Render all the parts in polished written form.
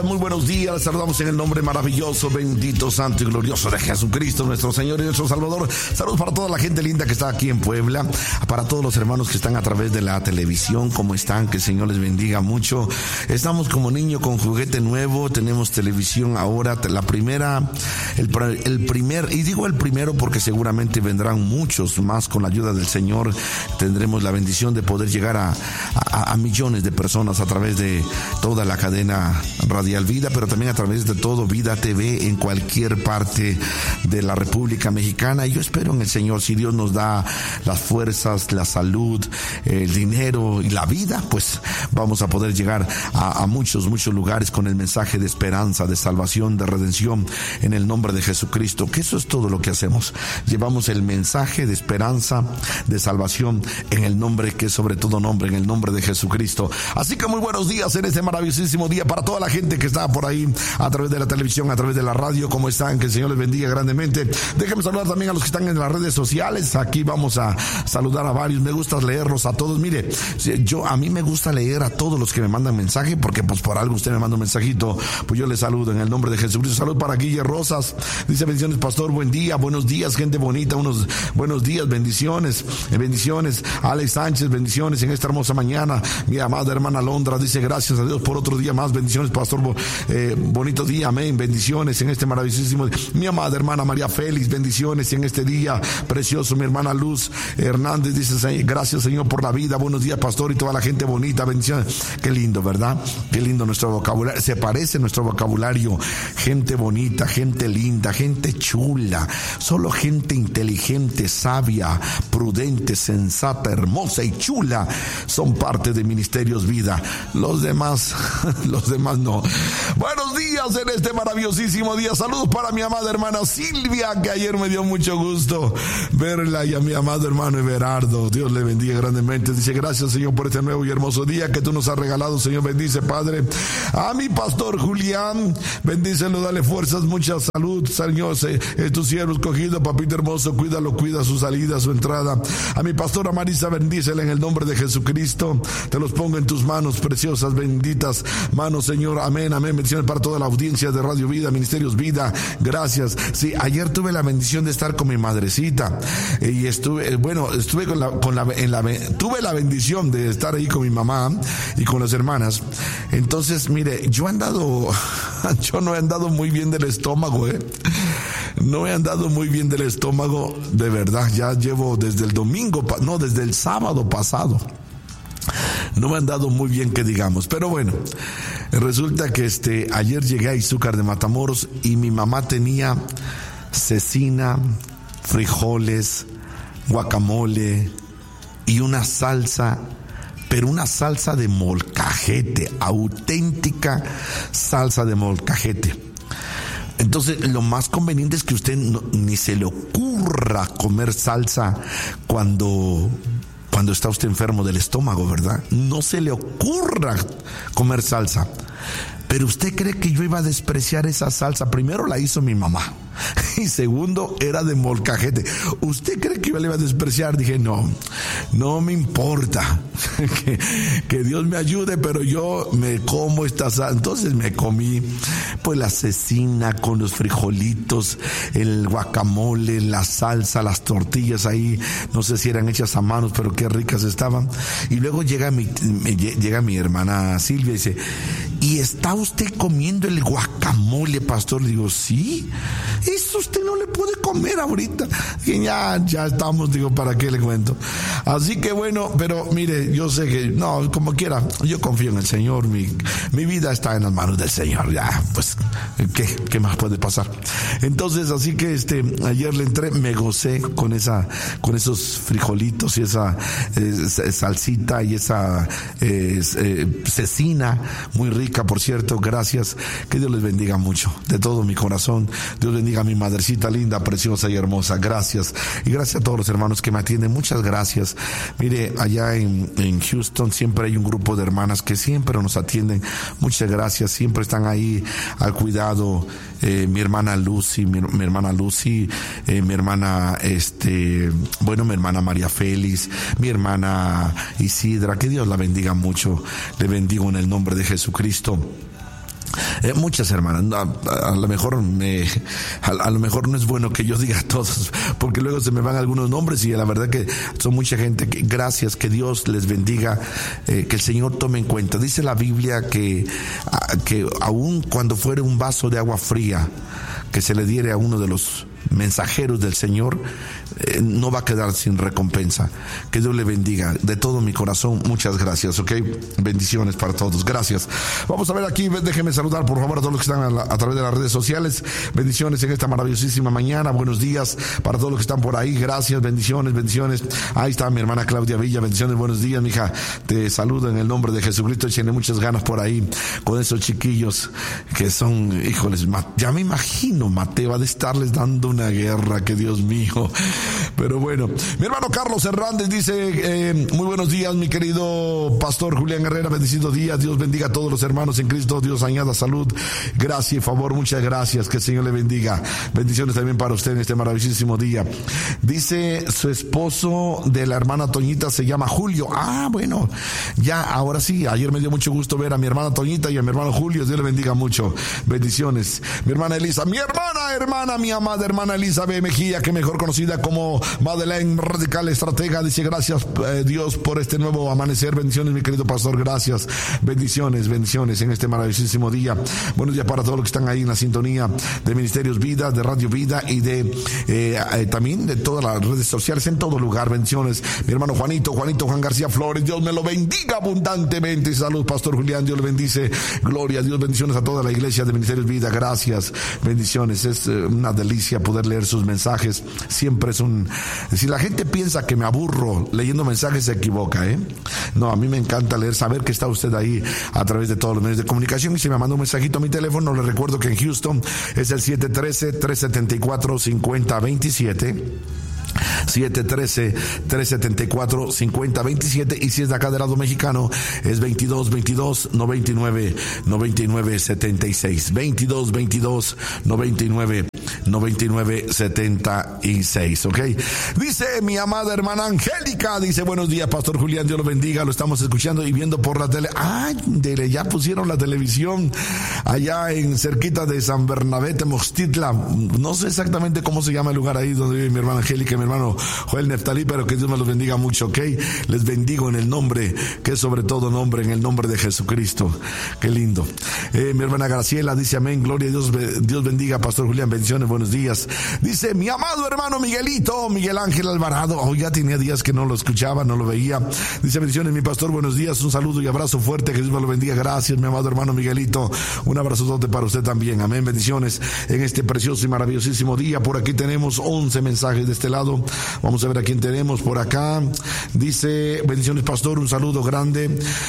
Muy buenos días, les saludamos en el nombre maravilloso, bendito, santo y glorioso de Jesucristo, nuestro Señor y nuestro Salvador. Saludos para toda la gente linda que está aquí en Puebla, para todos los hermanos que están a través de la televisión, ¿cómo están? Que el Señor les bendiga mucho. Estamos como niño con juguete nuevo, tenemos televisión ahora, el primer, y digo el primero porque seguramente vendrán muchos más con la ayuda del Señor. Tendremos la bendición de poder llegar a millones de personas a través de toda la cadena Radial Vida, pero también a través de todo Vida TV en cualquier parte de la República Mexicana. Y yo espero en el Señor, si Dios nos da las fuerzas, la salud, el dinero y la vida, pues vamos a poder llegar a muchos lugares con el mensaje de esperanza, de salvación, de redención en el nombre de Jesucristo, que eso es todo lo que hacemos. Llevamos el mensaje de esperanza, de salvación en el nombre que es sobre todo nombre, en el nombre de Jesucristo. Así que muy buenos días en este maravillosísimo día para toda la gente que está por ahí a través de la televisión, a través de la radio. ¿Cómo están? Que el Señor les bendiga grandemente. Déjenme saludar también a los que están en las redes sociales. Aquí vamos a saludar a varios. Me gusta leerlos a todos. Mire, a mí me gusta leer a todos los que me mandan mensaje, porque pues por algo usted me manda un mensajito, pues yo les saludo en el nombre de Jesucristo. Salud para Guille Rosas. Dice: bendiciones, pastor, buen día, buenos días, gente bonita, unos buenos días, bendiciones. Alex Sánchez, bendiciones en esta hermosa mañana. Mi amada hermana Londra dice: gracias a Dios por otro día más, bendiciones, pastor, bonito día, amén, bendiciones en este maravillosísimo día. Mi amada hermana María Félix, bendiciones en este día precioso. Mi hermana Luz Hernández dice: gracias, Señor, por la vida, buenos días, pastor, y toda la gente bonita, bendiciones. Qué lindo, ¿verdad? Qué lindo nuestro vocabulario, se parece nuestro vocabulario, gente bonita, gente linda, gente chula, solo gente inteligente, sabia, prudente, sensata, hermosa y chula son parte de Ministerios Vida. Los demás no. Buenos días en este maravillosísimo día. Saludos para mi amada hermana Silvia, que ayer me dio mucho gusto verla, y a mi amado hermano Everardo. Dios le bendiga grandemente. Dice: gracias, Señor, por este nuevo y hermoso día que tú nos has regalado, Señor. Bendice, Padre, a mi pastor Julián, bendícelo, dale fuerzas, mucha salud, Señor. Es tu siervo escogido, papito hermoso, cuídalo, cuida su salida, su entrada. A mi pastora Marisa, bendícela en el nombre de Jesucristo. Te los pongo en tus manos preciosas, benditas manos, Señor. Amén, amén. Bendiciones para toda la audiencia de Radio Vida, Ministerios Vida. Gracias. Sí, ayer tuve la bendición de estar con mi madrecita, y tuve la bendición de estar ahí con mi mamá y con las hermanas. Entonces, mire, yo no he andado muy bien del estómago, No he andado muy bien del estómago, de verdad. Ya llevo desde el sábado pasado. No me han dado muy bien, que digamos, pero bueno, resulta que ayer llegué a Izúcar de Matamoros y mi mamá tenía cecina, frijoles, guacamole y una salsa, pero una salsa de molcajete, auténtica salsa de molcajete. Entonces, lo más conveniente es que usted ni se le ocurra comer salsa cuando está usted enfermo del estómago, ¿verdad? No se le ocurra comer salsa. Pero usted cree que yo iba a despreciar esa salsa. Primero la hizo mi mamá, y segundo era de molcajete. ¿Usted cree que yo la iba a despreciar? Dije: no me importa, que Dios me ayude, pero yo me como esta salsa. Entonces me comí pues la cecina con los frijolitos, el guacamole, la salsa, las tortillas ahí, no sé si eran hechas a manos, pero qué ricas estaban. Y luego llega mi hermana Silvia y dice: ¿y está usted comiendo el guacamole, pastor? Le digo: sí, eso usted no le puede comer ahorita. Y ya estamos, digo, ¿para qué le cuento? Así que bueno, pero mire, yo sé que, como quiera, yo confío en el Señor, mi vida está en las manos del Señor, ya, pues, ¿qué más puede pasar? Entonces, así que ayer le entré, me gocé con esos frijolitos y esa salsita y esa cecina, muy rica, por cierto. Gracias, que Dios les bendiga mucho, de todo mi corazón. Dios bendiga a mi madrecita linda, preciosa y hermosa. Gracias, y gracias a todos los hermanos que me atienden, muchas gracias. Mire, allá en Houston siempre hay un grupo de hermanas que siempre nos atienden, muchas gracias, siempre están ahí al cuidado. Mi hermana Lucy, mi hermana María Félix, mi hermana Isidra, que Dios la bendiga mucho. Le bendigo en el nombre de Jesucristo. Muchas hermanas, a lo mejor a lo mejor no es bueno que yo diga a todos, porque luego se me van algunos nombres y la verdad que son mucha gente. Gracias, que Dios les bendiga, que el Señor tome en cuenta. Dice la Biblia que aun cuando fuera un vaso de agua fría que se le diere a uno de los mensajeros del Señor, no va a quedar sin recompensa. Que Dios le bendiga de todo mi corazón. Muchas gracias, ok, bendiciones para todos, gracias. Vamos a ver aquí, déjenme saludar por favor a todos los que están a través de las redes sociales. Bendiciones en esta maravillosísima mañana. Buenos días para todos los que están por ahí, gracias, bendiciones. Ahí está mi hermana Claudia Villa, bendiciones, buenos días, mija, te saludo en el nombre de Jesucristo. Tiene muchas ganas por ahí con esos chiquillos que son, híjoles, ya me imagino Mateo de estarles dando una guerra, que Dios mío. Pero bueno, mi hermano Carlos Hernández dice, muy buenos días mi querido pastor Julián Herrera, bendecido día, Dios bendiga a todos los hermanos en Cristo, Dios añada salud, gracia y favor, muchas gracias, que el Señor le bendiga, bendiciones también para usted en este maravillosísimo día. Dice su esposo de la hermana Toñita se llama Julio. Bueno, ya, ahora sí, ayer me dio mucho gusto ver a mi hermana Toñita y a mi hermano Julio, Dios le bendiga mucho, bendiciones. Mi hermana Elisa, mi amada hermana Elisa B. Mejía, que mejor conocida como Madeleine Radical Estratega, dice gracias Dios por este nuevo amanecer, bendiciones mi querido pastor, gracias, bendiciones en este maravillosísimo día. Buenos días para todos los que están ahí en la sintonía de Ministerios Vida, de Radio Vida y de también de todas las redes sociales, en todo lugar, bendiciones. Mi hermano Juan García Flores, Dios me lo bendiga abundantemente. Salud pastor Julián, Dios le bendice, gloria a Dios, bendiciones a toda la iglesia de Ministerios Vida, gracias, bendiciones. Es una delicia poder leer sus mensajes, siempre es si la gente piensa que me aburro leyendo mensajes, se equivoca, no, a mí me encanta leer, saber que está usted ahí a través de todos los medios de comunicación. Y si me manda un mensajito a mi teléfono, le recuerdo que en Houston es el 713-374-5027 713-374-5027, y si es de acá del lado mexicano es 2222-99-9976 2222-99-9976, ok. Dice mi amada hermana Angélica, dice buenos días pastor Julián, Dios lo bendiga, lo estamos escuchando y viendo por la tele. Ya pusieron la televisión allá en cerquita de San Bernabé, Tenochtitlan, no sé exactamente cómo se llama el lugar ahí donde vive mi hermana Angélica y mi hermano Joel Neftalí, pero que Dios me los bendiga mucho, ok. Les bendigo en el nombre que es sobre todo nombre, en el nombre de Jesucristo. Qué lindo. Mi hermana Graciela dice amén, gloria a Dios, Dios bendiga pastor Julián, bendiciones, buenos días. Dice mi amado hermano Miguelito, Miguel Ángel Alvarado, ya tenía días que no lo escuchaba, no lo veía. Dice bendiciones mi pastor, buenos días, un saludo y abrazo fuerte, que Dios me lo bendiga, gracias mi amado hermano Miguelito, un abrazote para usted también, amén, bendiciones en este precioso y maravillosísimo día. Por aquí tenemos 11 mensajes de este lado. Vamos a ver a quién tenemos por acá. Dice bendiciones pastor, un saludo grande.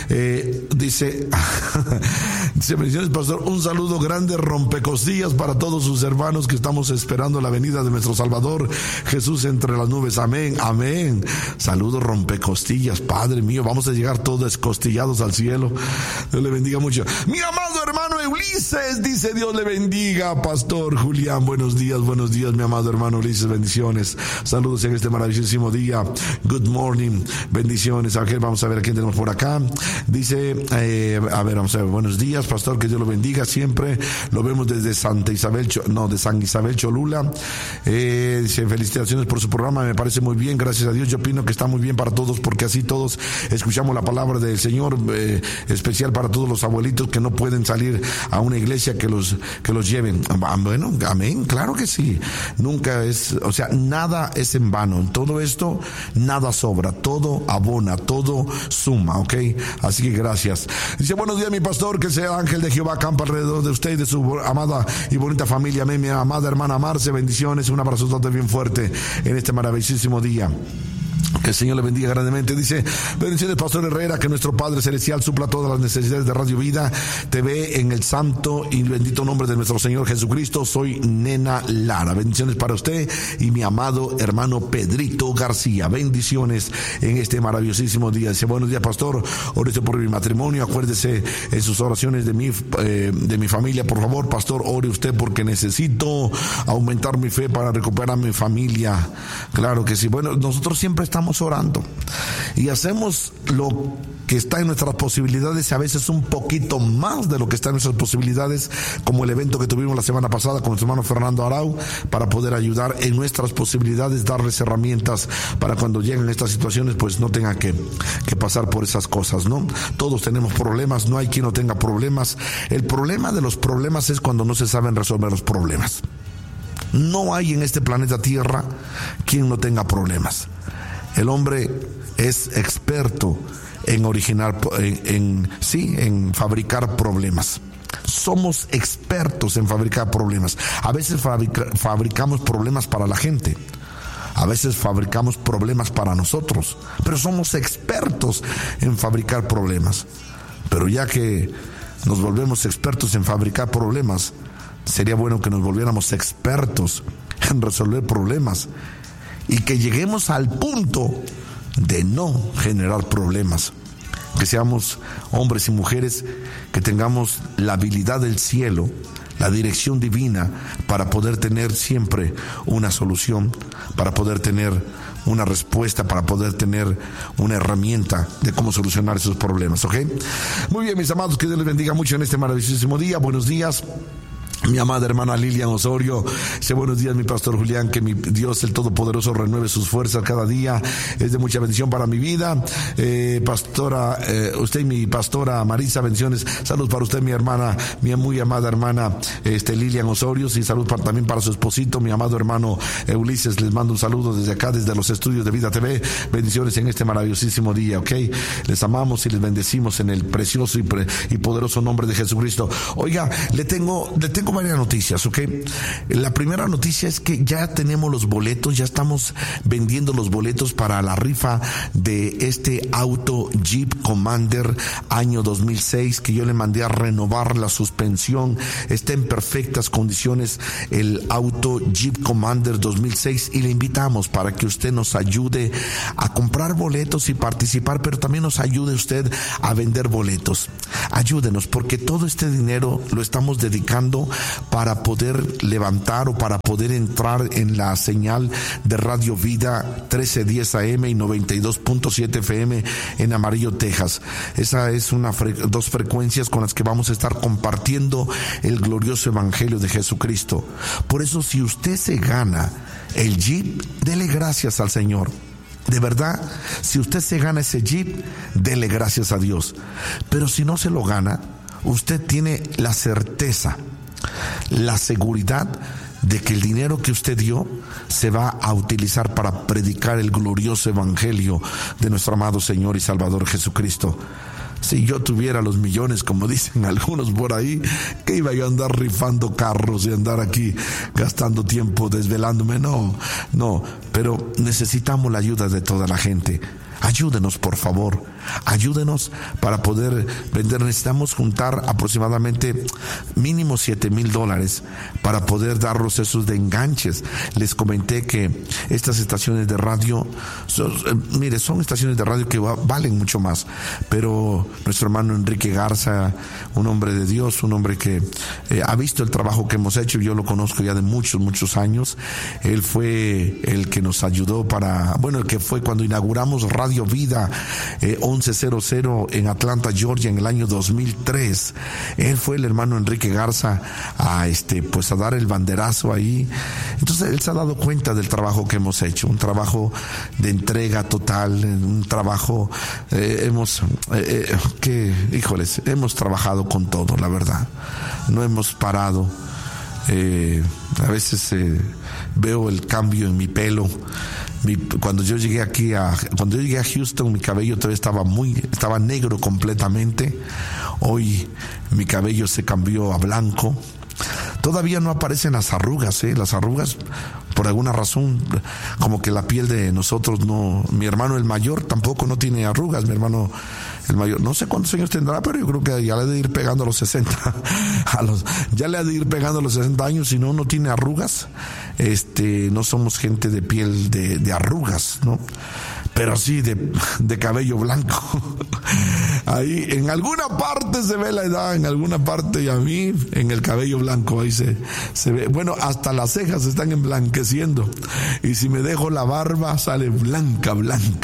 Dice bendiciones pastor, un saludo grande, rompecostillas para todos sus hermanos que estamos esperando la venida de nuestro Salvador Jesús entre las nubes, amén, amén. Saludos rompecostillas, Padre mío, vamos a llegar todos escostillados al cielo. Dios le bendiga mucho. Mi amado hermano Ulises dice Dios le bendiga pastor Julián, buenos días mi amado hermano Ulises, bendiciones, saludos en este maravillosísimo día, good morning, bendiciones. Vamos a ver a quién tenemos por acá. Dice vamos a ver, buenos días pastor, que Dios lo bendiga siempre, lo vemos desde San Isabel Cholula. Dice felicitaciones por su programa, me parece muy bien, gracias a Dios, yo opino que está muy bien para todos, porque así todos escuchamos la palabra del Señor, especial para todos los abuelitos que no pueden salir a una iglesia, que los lleven. Bueno, amén, claro que sí, nunca es, o sea, nada es en vano, en todo esto nada sobra, todo abona, todo suma, ok, así que gracias. Dice buenos días mi pastor, que sea ángel de Jehová campa alrededor de usted y de su amada y bonita familia, amén, mi amada hermana Marce, bendiciones, un abrazo bien fuerte en este maravillosísimo día. Que el Señor le bendiga grandemente. Dice bendiciones pastor Herrera, que nuestro Padre Celestial supla todas las necesidades de Radio Vida TV en el santo y bendito nombre de nuestro Señor Jesucristo. Soy Nena Lara, bendiciones para usted y mi amado hermano Pedrito García, bendiciones en este maravillosísimo día. Dice buenos días pastor, ore por mi matrimonio, acuérdese en sus oraciones de mi familia, por favor pastor, ore usted porque necesito aumentar mi fe para recuperar mi familia. Claro que sí. Bueno, nosotros siempre estamos estamos orando y hacemos lo que está en nuestras posibilidades y a veces un poquito más de lo que está en nuestras posibilidades, como el evento que tuvimos la semana pasada con nuestro hermano Fernando Arau, para poder ayudar en nuestras posibilidades, darles herramientas para cuando lleguen estas situaciones pues no tengan que pasar por esas cosas, ¿no? Todos tenemos problemas, no hay quien no tenga problemas. El problema de los problemas es cuando no se saben resolver los problemas. No hay en este planeta Tierra quien no tenga problemas. El hombre es experto en en fabricar problemas. Somos expertos en fabricar problemas. A veces fabricamos problemas para la gente. A veces fabricamos problemas para nosotros. Pero somos expertos en fabricar problemas. Pero ya que nos volvemos expertos en fabricar problemas, sería bueno que nos volviéramos expertos en resolver problemas y que lleguemos al punto de no generar problemas. Que seamos hombres y mujeres que tengamos la habilidad del cielo, la dirección divina para poder tener siempre una solución, para poder tener una respuesta, para poder tener una herramienta de cómo solucionar esos problemas, ¿ok? Muy bien, mis amados, que Dios les bendiga mucho en este maravillosísimo día. Buenos días. Mi amada hermana Lilian Osorio, dice buenos días mi pastor Julián, que mi Dios el Todopoderoso renueve sus fuerzas cada día, es de mucha bendición para mi vida. Pastora, usted y mi pastora Marisa, bendiciones, salud para usted mi hermana, mi muy amada hermana Lilian Osorio, y salud también para su esposito, mi amado hermano Ulises, les mando un saludo desde acá, desde los estudios de Vida TV, bendiciones en este maravillosísimo día, ¿ok? Les amamos y les bendecimos en el precioso y poderoso nombre de Jesucristo. Oiga, le tengo varias noticias, ¿ok? La primera noticia es que ya tenemos los boletos, ya estamos vendiendo los boletos para la rifa de este auto Jeep Commander año 2006, que yo le mandé a renovar la suspensión, está en perfectas condiciones el auto Jeep Commander 2006 y le invitamos para que usted nos ayude a comprar boletos y participar, pero también nos ayude usted a vender boletos. Ayúdenos, porque todo este dinero lo estamos dedicando para poder levantar o para poder entrar en la señal de Radio Vida 1310 AM y 92.7 FM en Amarillo, Texas. Esa es dos frecuencias con las que vamos a estar compartiendo el glorioso evangelio de Jesucristo. Por eso, si usted se gana el Jeep, dele gracias al Señor. De verdad, si usted se gana ese Jeep, dele gracias a Dios. Pero si no se lo gana, usted tiene la certeza, la seguridad de que el dinero que usted dio se va a utilizar para predicar el glorioso evangelio de nuestro amado Señor y Salvador Jesucristo. Si yo tuviera los millones, como dicen algunos por ahí, que iba yo a andar rifando carros y andar aquí gastando tiempo desvelándome. No, pero necesitamos la ayuda de toda la gente. Ayúdenos, por favor, ayúdenos para poder vender. Necesitamos juntar aproximadamente mínimo $7,000 para poder darnos esos de enganches. Les comenté que estas estaciones de radio, son estaciones de radio que valen mucho más, pero nuestro hermano Enrique Garza, un hombre de Dios, un hombre que ha visto el trabajo que hemos hecho, yo lo conozco ya de muchos años. Él fue el que nos ayudó el que fue cuando inauguramos Radio Vida 1100 en Atlanta, Georgia, en el año 2003. Él fue el hermano Enrique Garza a dar el banderazo ahí. Entonces él se ha dado cuenta del trabajo que hemos hecho, un trabajo de entrega total, un trabajo hemos trabajado con todo, la verdad. No hemos parado. A veces veo el cambio en mi pelo. Cuando yo llegué a Houston, mi cabello todavía estaba negro completamente. Hoy mi cabello se cambió a blanco. Todavía no aparecen las arrugas, las arrugas, por alguna razón, como que la piel de nosotros no. Mi hermano el mayor tampoco no tiene arrugas, mi hermano el mayor, no sé cuántos años tendrá, pero yo creo que ya le ha de ir pegando a los 60, ya le ha de ir pegando a los 60 años, si no tiene arrugas. No somos gente de piel de arrugas, ¿no? pero sí de cabello blanco. Ahí en alguna parte se ve la edad, en alguna parte, y a mí en el cabello blanco ahí se ve. Bueno, hasta las cejas se están emblanqueciendo, y si me dejo la barba sale blanca.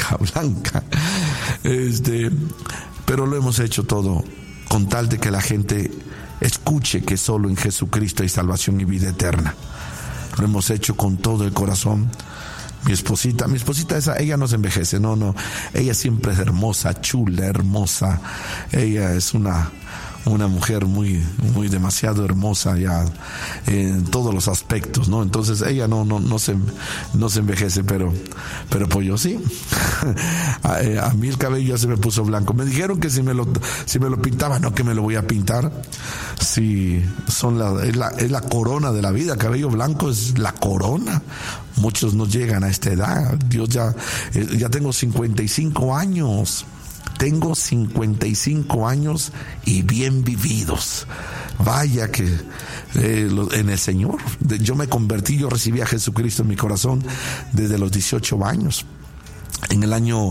Pero lo hemos hecho todo con tal de que la gente escuche que solo en Jesucristo hay salvación y vida eterna. Lo hemos hecho con todo el corazón. Mi esposita ella no se envejece, no, ella siempre es hermosa, chula, hermosa. Ella es una mujer muy demasiado hermosa ya en todos los aspectos, ¿no? Entonces ella no se envejece, pero pues yo sí. A mí el cabello ya se me puso blanco. Me dijeron que si me lo pintaba, no, que me lo voy a pintar. Sí, es la corona de la vida. Cabello blanco es la corona. Muchos no llegan a esta edad. Dios ya tengo 55 años. Tengo 55 años y bien vividos. Vaya que en el Señor. Yo me convertí, yo recibí a Jesucristo en mi corazón desde los 18 años. En el año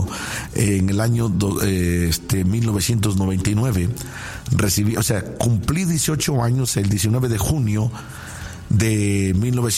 1999 cumplí 18 años el 19 de junio de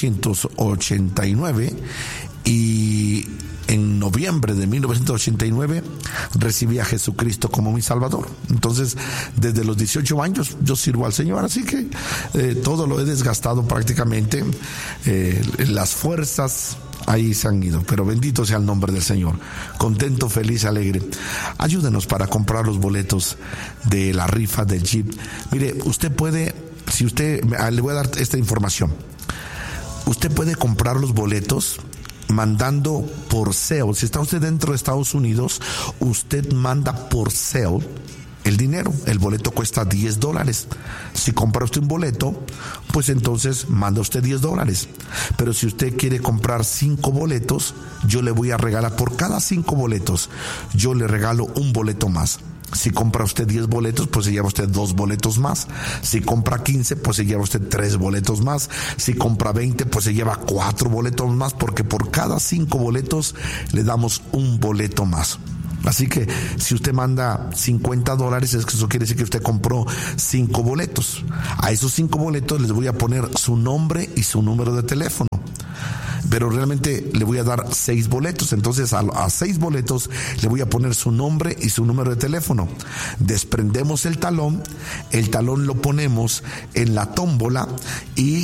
1989, y en noviembre de 1989 recibí a Jesucristo como mi Salvador. Entonces, desde los 18 años yo sirvo al Señor, así que todo lo he desgastado prácticamente. Las fuerzas ahí se han ido, pero bendito sea el nombre del Señor. Contento, feliz, alegre. Ayúdenos para comprar los boletos de la rifa del Jeep. Mire, usted puede, le voy a dar esta información. Usted puede comprar los boletos mandando por Zelle. Si está usted dentro de Estados Unidos, usted manda por Zelle el dinero. El boleto cuesta $10. Si compra usted un boleto, pues entonces manda usted $10. Pero si usted quiere comprar 5 boletos, yo le voy a regalar, por cada 5 boletos, yo le regalo un boleto más. Si compra usted 10 boletos, pues se lleva usted 2 boletos más. Si compra 15, pues se lleva usted 3 boletos más. Si compra 20, pues se lleva 4 boletos más, porque por cada 5 boletos le damos un boleto más. Así que si usted manda $50, eso quiere decir que usted compró 5 boletos. A esos 5 boletos les voy a poner su nombre y su número de teléfono. Pero realmente le voy a dar 6 boletos. Entonces a 6 boletos le voy a poner su nombre y su número de teléfono. Desprendemos el talón lo ponemos en la tómbola y